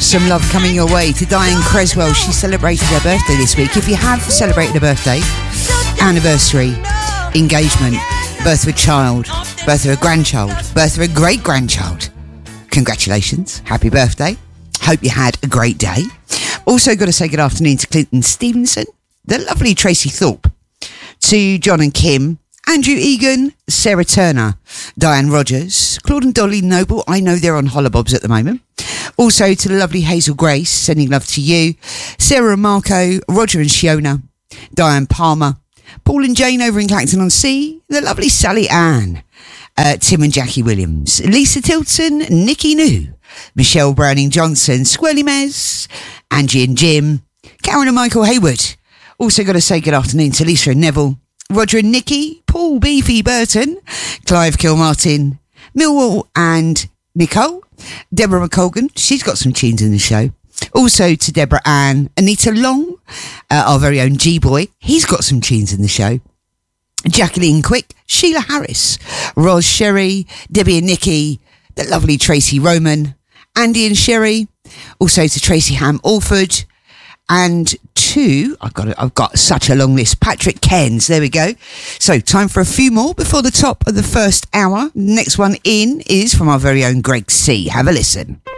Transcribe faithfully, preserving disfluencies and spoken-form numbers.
some love coming your way to Diane Creswell. She celebrated her birthday this week. If you have celebrated a birthday, anniversary, engagement, birth of a child, birth of a grandchild, birth of a great-grandchild, congratulations, happy birthday. Hope you had a great day. Also got to say good afternoon to Clinton Stevenson, the lovely Tracy Thorpe, to John and Kim, Andrew Egan, Sarah Turner, Diane Rogers, Claude and Dolly Noble. I know they're on Hollabobs at the moment. Also to the lovely Hazel Grace, sending love to you. Sarah and Marco, Roger and Shiona, Diane Palmer, Paul and Jane over in Clacton-on-Sea, the lovely Sally Ann, uh, Tim and Jackie Williams, Lisa Tilton, Nikki New, Michelle Browning-Johnson, Squirrely Mez, Angie and Jim, Karen and Michael Hayward. Also got to say good afternoon to Lisa and Neville, Roger and Nikki, Paul Beefy Burton, Clive Kilmartin, Millwall and Nicole, Deborah McColgan, she's got some tunes in the show. Also to Deborah Ann, Anita Long, uh, our very own G-Boy, he's got some tunes in the show. Jacqueline Quick, Sheila Harris, Roz Sherry, Debbie and Nikki, the lovely Tracy Roman, Andy and Sherry, also to Tracy Ham Alford, and to, I've got I've got such a long list, Patrick Kens, there we go. So time for a few more before the top of the first hour. Next one in is from our very own Greg C. Have a listen.